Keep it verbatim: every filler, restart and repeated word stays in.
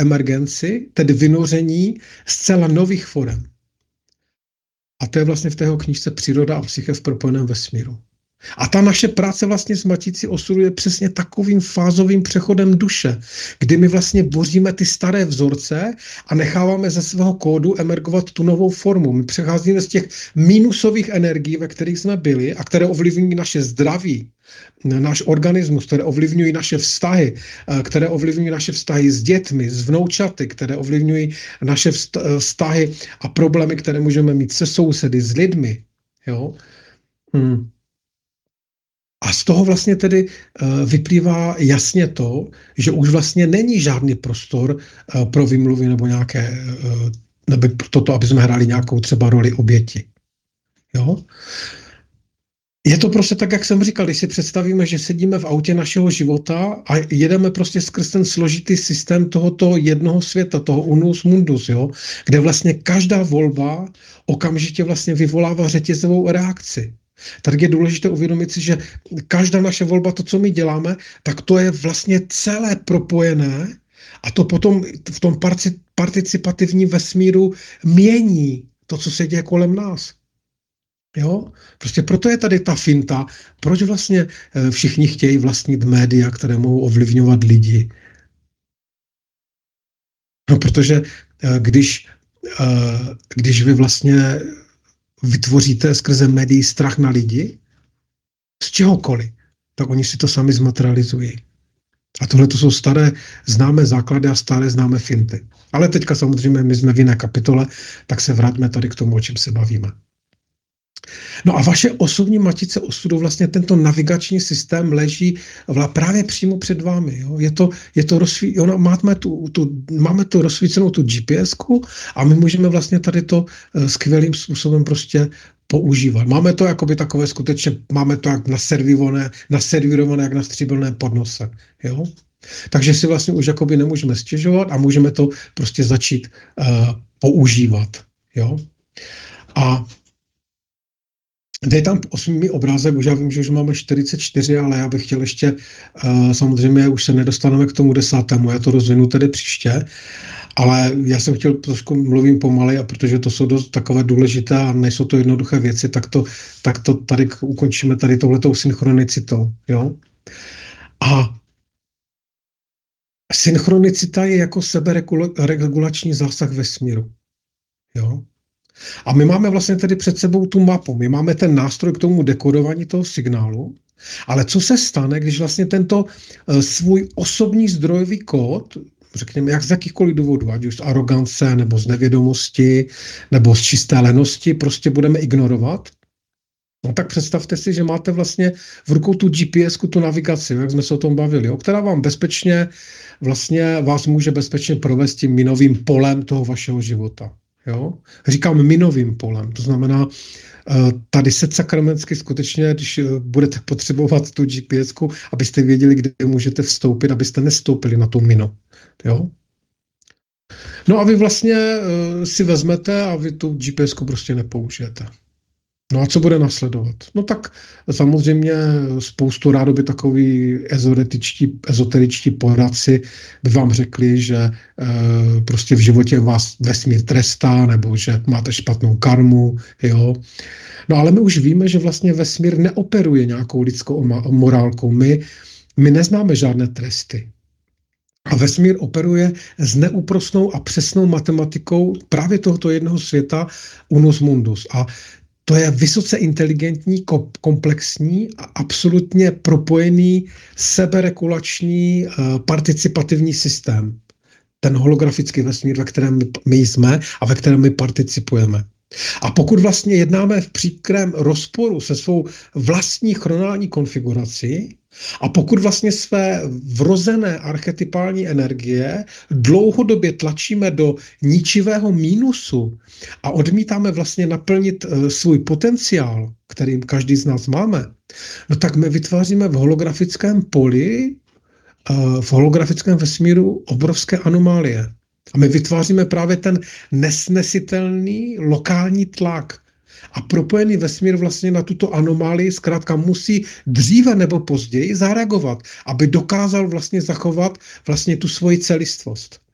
emergenci, tedy vynoření zcela nových forem. A to je vlastně v té jeho knížce Příroda a psyché v propojeném vesmíru. A ta naše práce vlastně s Matící osudu je přesně takovým fázovým přechodem duše, kdy my vlastně boříme ty staré vzorce a necháváme ze svého kódu emergovat tu novou formu. My přecházíme z těch minusových energií, ve kterých jsme byli a které ovlivňují naše zdraví, náš organismus, které ovlivňují naše vztahy, které ovlivňují naše vztahy s dětmi, s vnoučaty, které ovlivňují naše vztahy a problémy, které můžeme mít se sousedy, s lidmi. Jo? Hmm. A z toho vlastně tedy vyplývá jasně to, že už vlastně není žádný prostor pro výmluvy nebo nějaké, nebo toto, aby jsme hráli nějakou třeba roli oběti. Jo? Je to prostě tak, jak jsem říkal, když si představíme, že sedíme v autě našeho života a jedeme prostě skrz ten složitý systém tohoto jednoho světa, toho unus mundus, jo? Kde vlastně každá volba okamžitě vlastně vyvolává řetězovou reakci. Tak je důležité uvědomit si, že každá naše volba, to, co my děláme, tak to je vlastně celé propojené a to potom v tom participativním vesmíru mění to, co se děje kolem nás. Jo? Prostě proto je tady ta finta, proč vlastně všichni chtějí vlastnit média, které mohou ovlivňovat lidi. No, protože když, když vy vlastně vytvoříte skrze médií strach na lidi, z čehokoliv, tak oni si to sami zmaterializují. A tohle to jsou staré známé základy a staré známé finty. Ale teďka samozřejmě my jsme v jiné kapitole, tak se vraťme tady k tomu, o čem se bavíme. No a vaše osobní matice osudu, vlastně tento navigační systém leží právě přímo před vámi. Jo? Je to, je to rozsví, ona, máme, tu, tu, máme tu rozsvícenou tu GPSku a my můžeme vlastně tady to skvělým způsobem prostě používat. Máme to jakoby takové skutečně, máme to jak naservírované, naservírované jak na stříbrném podnose. Jo? Takže si vlastně už jakoby nemůžeme stěžovat a můžeme to prostě začít uh, používat. Jo? A dej tam osmý obrázek, už já vím, že už máme čtyřicet čtyři, ale já bych chtěl ještě, uh, samozřejmě už se nedostaneme k tomu desátému, já to rozvinu tedy příště, ale já jsem chtěl trošku mluvím pomalej, a protože to jsou dost takové důležité a nejsou to jednoduché věci, tak to, tak to tady ukončíme tady touhletou synchronicitou, jo. A synchronicita je jako seberegulační zásah vesmíru, jo. A my máme vlastně tedy před sebou tu mapu, my máme ten nástroj k tomu dekodování toho signálu, ale co se stane, když vlastně tento uh, svůj osobní zdrojový kód, řekněme, jak z jakýchkoliv důvodů, ať už z arogance, nebo z nevědomosti, nebo z čisté lenosti, prostě budeme ignorovat, no tak představte si, že máte vlastně v rukou tu GPSku, tu navigaci, jak jsme se o tom bavili, jo, která vám bezpečně, vlastně vás může bezpečně provést tím minovým polem toho vašeho života. Jo? Říkám minovým polem, to znamená, tady se sakramensky skutečně, když budete potřebovat tu GPSku, abyste věděli, kde můžete vstoupit, abyste nestoupili na tu minu. Jo? No a vy vlastně si vezmete a vy tu GPSku prostě nepoužijete. No a co bude následovat? No tak samozřejmě spoustu rádoby takový ezoteričtí, ezoteričtí poradci by vám řekli, že e, prostě v životě vás vesmír trestá, nebo že máte špatnou karmu, jo. No ale my už víme, že vlastně vesmír neoperuje nějakou lidskou morálkou. My, my neznáme žádné tresty. A vesmír operuje s neúprosnou a přesnou matematikou právě tohoto jednoho světa unus mundus. A to je vysoce inteligentní, komplexní a absolutně propojený seberegulační participativní systém. Ten holografický vesmír, ve kterém my jsme a ve kterém my participujeme. A pokud vlastně jednáme v příkrém rozporu se svou vlastní chronální konfigurací a pokud vlastně své vrozené archetypální energie dlouhodobě tlačíme do ničivého mínusu a odmítáme vlastně naplnit svůj potenciál, který každý z nás máme, no tak my vytváříme v holografickém poli, v holografickém vesmíru obrovské anomálie. A my vytváříme právě ten nesnesitelný lokální tlak. A propojený vesmír vlastně na tuto anomálii zkrátka musí dříve nebo později zareagovat, aby dokázal vlastně zachovat vlastně tu svoji celistvost.